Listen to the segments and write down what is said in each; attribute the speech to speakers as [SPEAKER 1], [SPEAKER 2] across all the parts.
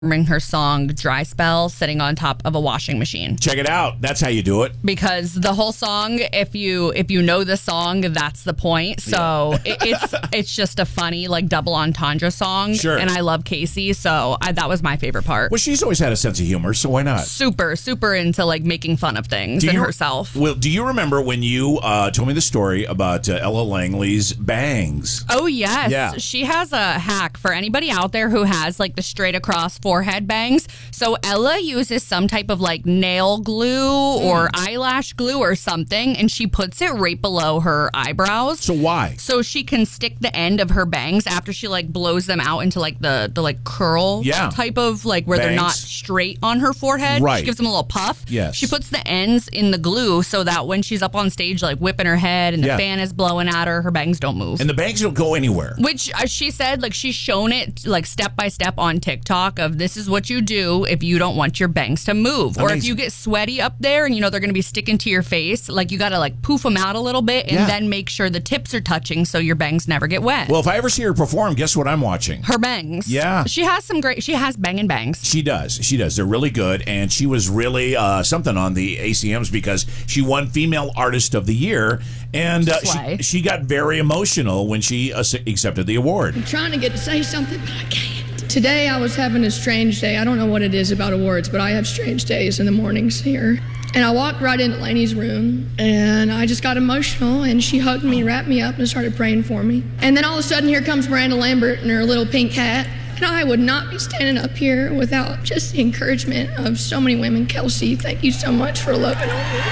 [SPEAKER 1] her song Dry Spell sitting on top of a washing machine.
[SPEAKER 2] Check it out. That's how you do it.
[SPEAKER 1] Because the whole song, if you know the song, that's the point. So it's just a funny like double entendre song.
[SPEAKER 2] Sure.
[SPEAKER 1] And I love Casey, so that was my favorite part.
[SPEAKER 2] Well, she's always had a sense of humor, so why not?
[SPEAKER 1] Super into like making fun of things and herself.
[SPEAKER 2] Well, do you remember when you told me the story about Ella Langley's bangs?
[SPEAKER 1] Oh, yes.
[SPEAKER 2] Yeah.
[SPEAKER 1] She has a hack for anybody out there who has like the straight across forehead bangs. So Ella uses some type of like nail glue or eyelash glue or something, and she puts it right below her eyebrows.
[SPEAKER 2] So why?
[SPEAKER 1] So she can stick the end of her bangs after she like blows them out into like the like curl type of like where they're not straight on her forehead.
[SPEAKER 2] Right.
[SPEAKER 1] She gives them a little puff.
[SPEAKER 2] Yes.
[SPEAKER 1] She puts the ends in the glue so that when she's up on stage like whipping her head and the fan is blowing at her bangs don't move.
[SPEAKER 2] And the bangs don't go anywhere.
[SPEAKER 1] Which she said like she's shown it like step by step on TikTok of this is what you do if you don't want your bangs to move. Amazing. Or if you get sweaty up there and you know they're going to be sticking to your face, like you got to like poof them out a little bit and then make sure the tips are touching so your bangs never get wet.
[SPEAKER 2] Well, if I ever see her perform, guess what I'm watching?
[SPEAKER 1] Her bangs.
[SPEAKER 2] Yeah.
[SPEAKER 1] She has banging bangs.
[SPEAKER 2] She does. They're really good, and she was really something on the ACMs because she won Female Artist of the Year, and she got very emotional when she accepted the award.
[SPEAKER 3] I'm trying to get to say something, but I can't. Today I was having a strange day. I don't know what it is about awards, but I have strange days in the mornings here. And I walked right into Lainey's room, and I just got emotional, and she hugged me, wrapped me up, and started praying for me. And then all of a sudden, here comes Miranda Lambert in her little pink hat. And I would not be standing up here without just the encouragement of so many women. Kelsey, thank you so much for loving on me.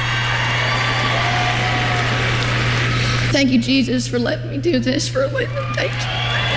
[SPEAKER 3] Thank you, Jesus, for letting me do this for a living. Thank you.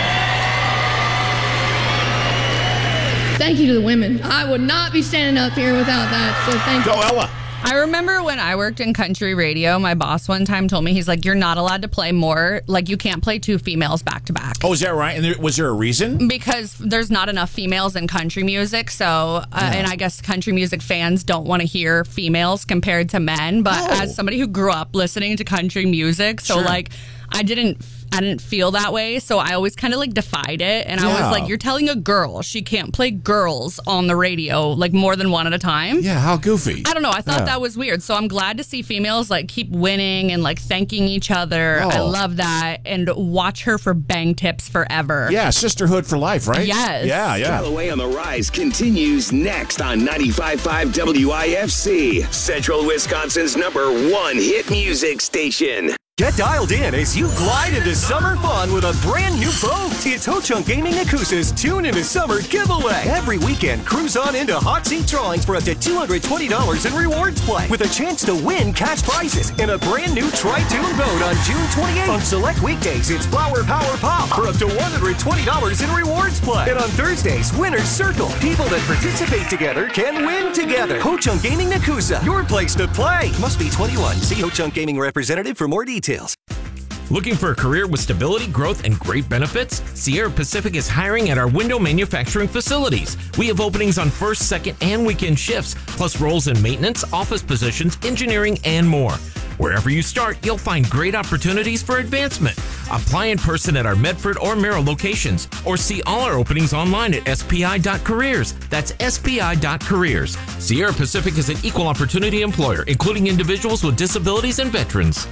[SPEAKER 3] Thank you to the women. I would not be standing up here without that, so thank you.
[SPEAKER 2] Go, Ella.
[SPEAKER 1] I remember when I worked in country radio, my boss one time told me, he's like, you're not allowed to play more, like you can't play two females back to back.
[SPEAKER 2] Oh, is that right? And was there a reason?
[SPEAKER 1] Because there's not enough females in country music, so, and I guess country music fans don't want to hear females compared to men, but as somebody who grew up listening to country music, so like, I didn't feel that way, so I always kind of like defied it, and I was like, you're telling a girl she can't play girls on the radio like more than one at a time?
[SPEAKER 2] Yeah, how goofy.
[SPEAKER 1] I don't know, I thought that was weird, so I'm glad to see females like keep winning and like thanking each other. I love that, and watch her for bang tips forever.
[SPEAKER 2] Yeah, sisterhood for life, right?
[SPEAKER 1] Yes.
[SPEAKER 2] Yeah.
[SPEAKER 4] Callaway on the Rise continues next on 95.5 WIFC, Central Wisconsin's #1 hit music station.
[SPEAKER 5] Get dialed in as you glide into summer fun with a brand new boat. It's Ho-Chunk Gaming Nakusa's Tune into Summer giveaway. Every weekend, cruise on into hot seat drawings for up to $220 in rewards play with a chance to win cash prizes in a brand new Tri-Tune boat on June 28th. On select weekdays, it's Flower Power Pop for up to $120 in rewards play. And on Thursdays, Winner's Circle. People that participate together can win together. Ho-Chunk Gaming Nakusa, your place to play. Must be 21. See Ho-Chunk Gaming representative for more details.
[SPEAKER 6] Looking for a career with stability, growth, and great benefits? Sierra Pacific is hiring at our window manufacturing facilities. We have openings on first, second, and weekend shifts, plus roles in maintenance, office positions, engineering, and more. Wherever you start, you'll find great opportunities for advancement. Apply in person at our Medford or Merrill locations, or see all our openings online at spi.careers. That's spi.careers. Sierra Pacific is an equal opportunity employer, including individuals with disabilities and veterans.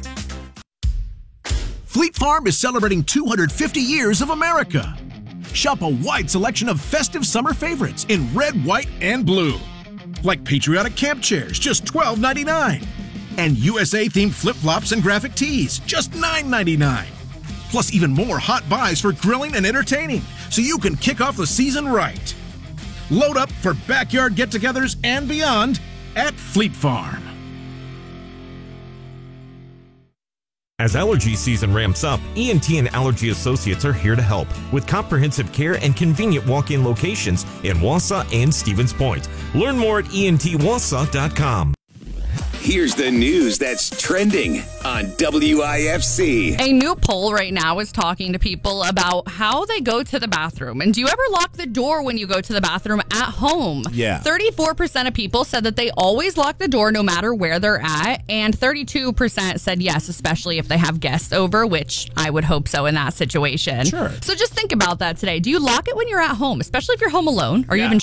[SPEAKER 7] Fleet Farm is celebrating 250 years of America. Shop a wide selection of festive summer favorites in red, white, and blue. Like patriotic camp chairs, just $12.99. And USA-themed flip-flops and graphic tees, just $9.99. Plus even more hot buys for grilling and entertaining, so you can kick off the season right. Load up for backyard get-togethers and beyond at Fleet Farm.
[SPEAKER 6] As allergy season ramps up, ENT and Allergy Associates are here to help with comprehensive care and convenient walk-in locations in Wausau and Stevens Point. Learn more at entwausau.com.
[SPEAKER 4] here's the news that's trending on WIFC.
[SPEAKER 1] A new poll right now is talking to people about how they go to the bathroom. And do you ever lock the door when you go to the bathroom at home?
[SPEAKER 2] Yeah.
[SPEAKER 1] 34% of people said that they always lock the door no matter where they're at. And 32% said yes, especially if they have guests over, which I would hope so in that situation.
[SPEAKER 2] Sure.
[SPEAKER 1] So just think about that today. Do you lock it when you're at home, especially if you're home alone or
[SPEAKER 2] Yeah.
[SPEAKER 1] even